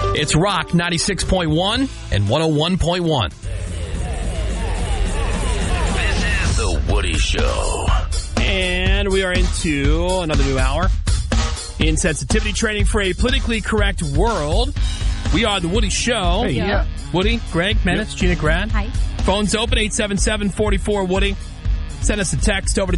It's Rock 96.1 and 101.1. This is The Woody Show. And we are into another new hour in sensitivity training for a politically correct world. We are The Woody Show. Hey, yeah. Woody, Greg, Menace, Gina, Grad. Hi. Phone's open, 877-44-WOODY. Send us a text over to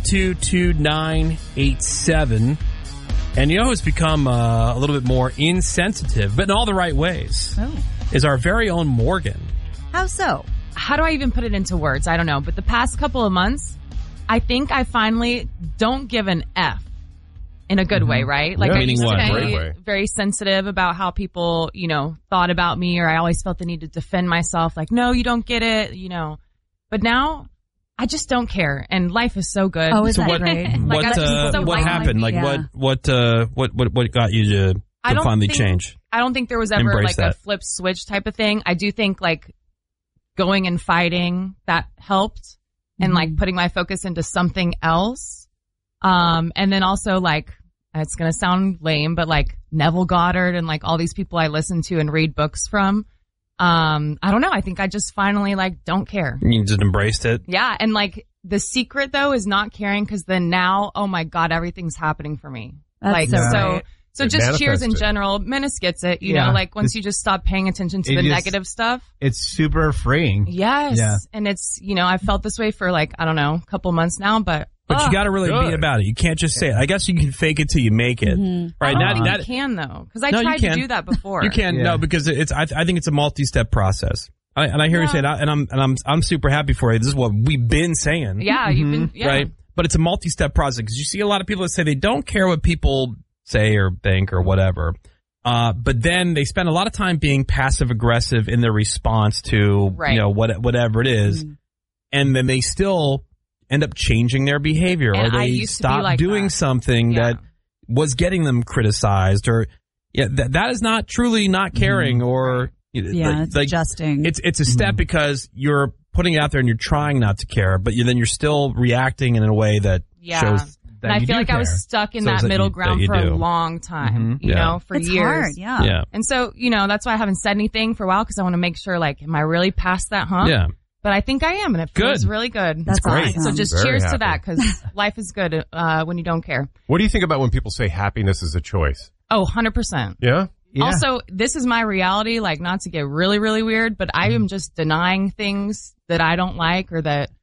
22987. And you know who's become a little bit more insensitive, but in all the right ways, is our very own Morgan. How so? How do I even put it into words? I don't know. But the past couple of months, I think I finally don't give an F in a good way, right? Like, I used to be very sensitive about how people, thought about me, or I always felt the need to defend myself. Like, no, you don't get it, But now I just don't care, and life is so good. Oh, is that great? What happened? Like, what got you to finally change? I don't think there was ever a flip switch type of thing. I do think going and fighting that helped, and putting my focus into something else. And then also it's gonna sound lame, but Neville Goddard and all these people I listen to and read books from. I don't know. I think I just finally don't care. You just embraced it? Yeah. And the secret though is not caring, because then now, oh my God, everything's happening for me. So just cheers in general. Menace gets it, you know, once you just stop paying attention to the negative stuff. It's super freeing. Yes. Yeah. And it's, I've felt this way for I don't know, a couple months now, but you got to really be about it. You can't just say it. I guess you can fake it till you make it. Mm-hmm. Right? I don't think you can, though, because I tried to do that before. You can, no, because I think it's a multi-step process. And I hear you say that, and I'm super happy for you. This is what we've been saying. Yeah, you've been, right? But it's a multi-step process, because you see a lot of people that say they don't care what people say or think or whatever. But then they spend a lot of time being passive-aggressive in their response to, whatever it is. Mm. And then they still end up changing their behavior, or they stop doing something that was getting them criticized, or that is not truly not caring, or it's adjusting. It's a step because you're putting it out there and you're trying not to care, but then you're still reacting in a way that shows that and I you feel do like care. I was stuck in that middle ground for a long time, for it's years. Hard, yeah. And so, that's why I haven't said anything for a while, because I want to make sure, am I really past that hump? Yeah. But I think I am, and it feels really good. That's great. Awesome. So just cheers to that, because life is good when you don't care. What do you think about when people say happiness is a choice? Oh, 100%. Yeah? Also, this is my reality, not to get really, really weird, but I am just denying things that I don't like, or that...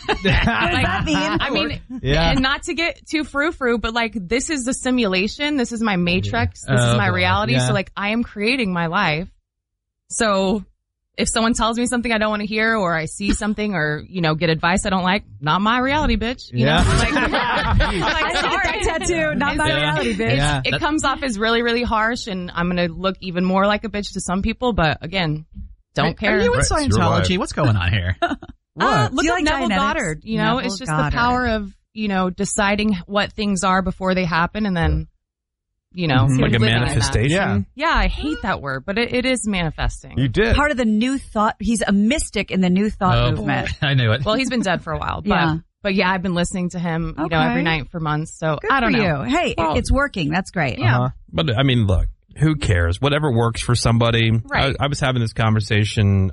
and not to get too frou-frou, but this is the simulation. This is my matrix. This is my reality. Yeah. So I am creating my life. So... if someone tells me something I don't want to hear, or I see something, or, get advice I don't like, not my reality, bitch. You know? Sorry, tattoo, not my reality, bitch. It comes off as really, really harsh, and I'm going to look even more like a bitch to some people, but again, don't care. Are you in Scientology? What's going on here? What? Look at Neville Goddard. It's just the power of, deciding what things are before they happen, and then... like a manifestation. Yeah, I hate that word, but it is manifesting. You did. Part of the New Thought. He's a mystic in the New Thought movement. I knew it. Well, he's been dead for a while, but I've been listening to him, every night for months. So good I don't know. You. Hey, it's working. That's great. Yeah. But I mean, look, who cares? Whatever works for somebody. Right. I was having this conversation,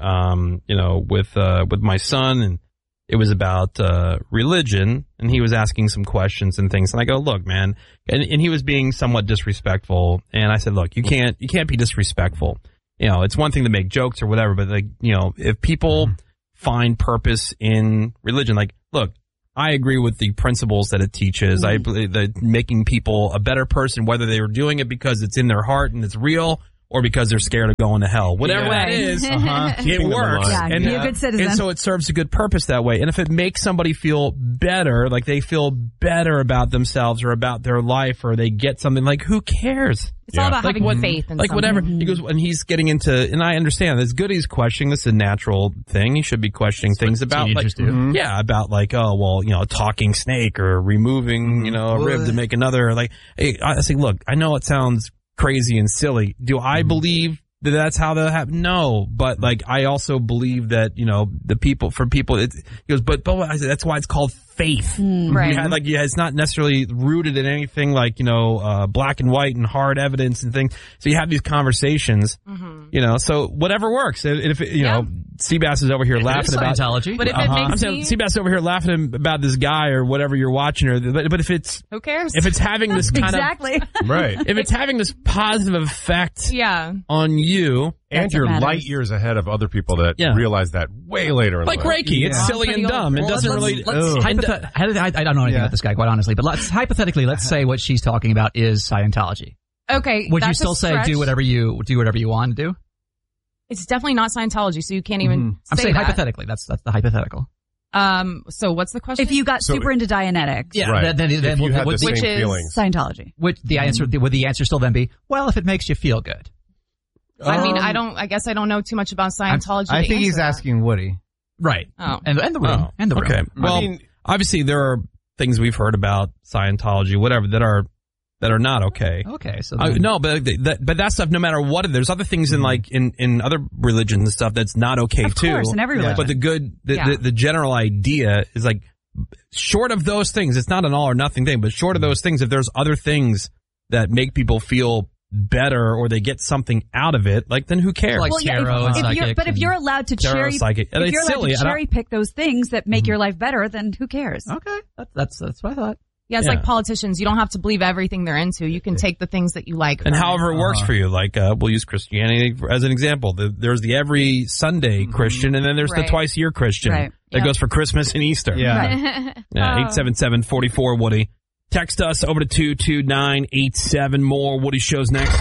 with my son, and it was about religion, and he was asking some questions and things. And I go, look, man, and he was being somewhat disrespectful. And I said, look, you can't be disrespectful. It's one thing to make jokes or whatever, but if people find purpose in religion, look, I agree with the principles that it teaches. I believe that making people a better person, whether they were doing it because it's in their heart and it's real, or because they're scared of going to hell. Whatever that is, it works. Yeah, and, be a good citizen. And so it serves a good purpose that way. And if it makes somebody feel better, they feel better about themselves or about their life, or they get something, who cares? It's all about having faith in something. Whatever. He goes, and he's getting into, and I understand, it's good he's questioning. This is a natural thing. He should be questioning things about, about a talking snake, or removing, a rib to make another. I say, look, I know it sounds crazy and silly. Do I believe that that's how that happened? No, but I also believe that he goes, but I said, that's why it's called faith, right? It's not necessarily rooted in anything black and white and hard evidence and things. So you have these conversations, You know, so whatever works. If you know, Seabass is over here laughing about Scientology. But if it makes me, Seabass is over here laughing about this guy or whatever you're watching, but if it's who cares? if it's having this kind Exactly. Right. if it's having this positive effect on you, And you're light years ahead of other people that realize that way later in like life. Reiki, it's silly and dumb. It doesn't really. I don't know anything about this guy, quite honestly, but hypothetically, let's say what she's talking about is Scientology. Okay. Would you still say do whatever you want to do? It's definitely not Scientology, so you can't even say I'm saying that. hypothetically. That's the hyphypothetical. So what's the question? If you got super into Dianetics, Right. Then if you had the same which is feelings. Scientology. would the answer still then be, well, if it makes you feel good? I mean, I guess I don't know too much about Scientology. I think he's that. asking Woody. Right. Oh. And the room. And the room. Okay. Well, I mean, obviously there are things we've heard about Scientology, whatever, that are not okay. Okay. So No, but that stuff, no matter what, there's other things in other religions and stuff that's not okay Of too. course, in every religion. But the general idea is like, short of those things, it's not an all or nothing thing, but short of those things, if there's other things that make people feel better or they get something out of it, like, then who cares? Like tarot and psychic. If you're allowed to cherry pick those things that make your life better, then who cares? Okay. That's what I thought. Yeah, it's like politicians. You don't have to believe everything they're into. You can take the things that you like. And however it works for you. Like, we'll use Christianity as an example. There's the every Sunday Christian, and then there's the twice a year Christian that goes for Christmas and Easter. Yeah. 877-44-WOODY. Text us over to 22987. More Woody shows next.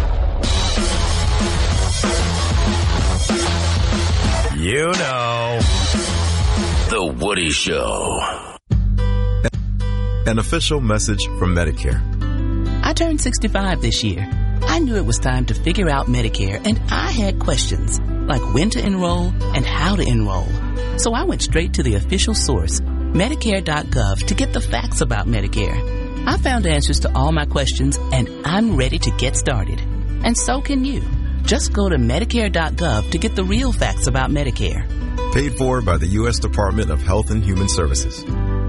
You know, The Woody Show. An official message from Medicare. I turned 65 this year. I knew it was time to figure out Medicare, and I had questions, like when to enroll and how to enroll. So I went straight to the official source, Medicare.gov, to get the facts about Medicare. I found answers to all my questions, and I'm ready to get started. And so can you. Just go to Medicare.gov to get the real facts about Medicare. Paid for by the U.S. Department of Health and Human Services.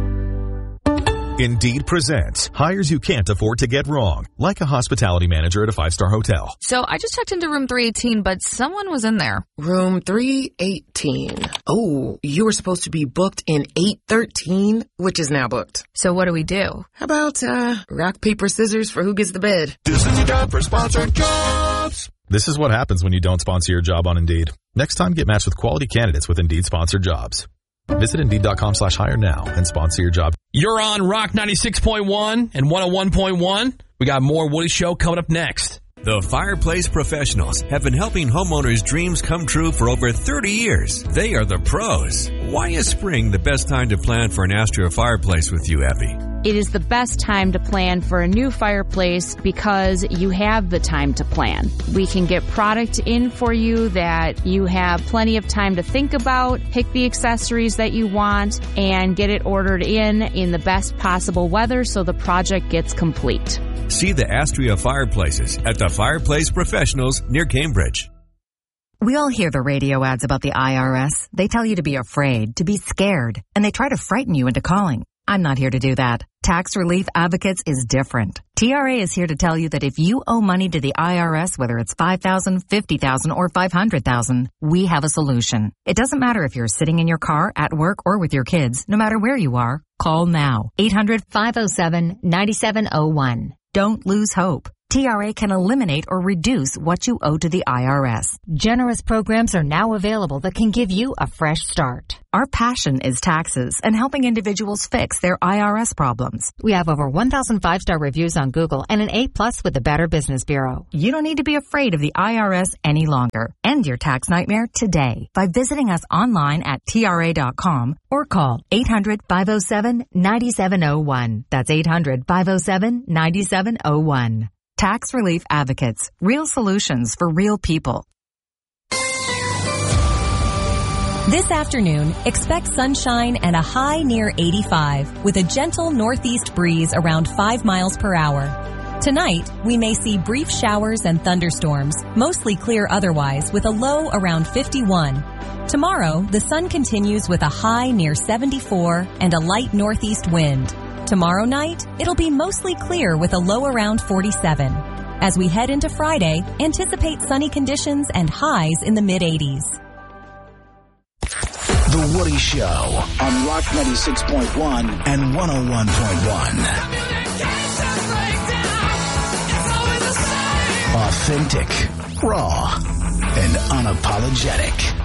Indeed presents hires you can't afford to get wrong, like a hospitality manager at a 5-star hotel. So I just checked into room 318, but someone was in there. Room 318. Oh, you were supposed to be booked in 813, which is now booked. So what do we do? How about, rock, paper, scissors for who gets the bed? This is your job for sponsored jobs. This is what happens when you don't sponsor your job on Indeed. Next time, get matched with quality candidates with Indeed sponsored jobs. Visit Indeed.com/hire now and sponsor your job. You're on Rock 96.1 and 101.1. We got more Woody Show coming up next. The Fireplace Professionals have been helping homeowners' dreams come true for over 30 years. They are the pros. Why is spring the best time to plan for an Astria fireplace with you, Abby? It is the best time to plan for a new fireplace because you have the time to plan. We can get product in for you that you have plenty of time to think about, pick the accessories that you want, and get it ordered in the best possible weather so the project gets complete. See the Astria fireplaces at the Fireplace Professionals near Cambridge. We all hear the radio ads about the IRS. They tell you to be afraid, to be scared, and they try to frighten you into calling. I'm not here to do that. Tax Relief Advocates is different. TRA is here to tell you that if you owe money to the IRS, whether it's $5,000, $50,000, or $500,000, we have a solution. It doesn't matter if you're sitting in your car, at work, or with your kids. No matter where you are, call now. 800-507-9701. Don't lose hope. TRA can eliminate or reduce what you owe to the IRS. Generous programs are now available that can give you a fresh start. Our passion is taxes and helping individuals fix their IRS problems. We have over 1,000 5-star reviews on Google and an A+ with the Better Business Bureau. You don't need to be afraid of the IRS any longer. End your tax nightmare today by visiting us online at TRA.com or call 800-507-9701. That's 800-507-9701. Tax Relief Advocates. Real solutions for real people. This afternoon, expect sunshine and a high near 85 with a gentle northeast breeze around 5 miles per hour. Tonight, we may see brief showers and thunderstorms, mostly clear otherwise with a low around 51. Tomorrow, the sun continues with a high near 74 and a light northeast wind. Tomorrow night, it'll be mostly clear with a low around 47. As we head into Friday, anticipate sunny conditions and highs in the mid-80s. The Woody Show on Rock 96.1 and 101.1. Authentic, raw, and unapologetic.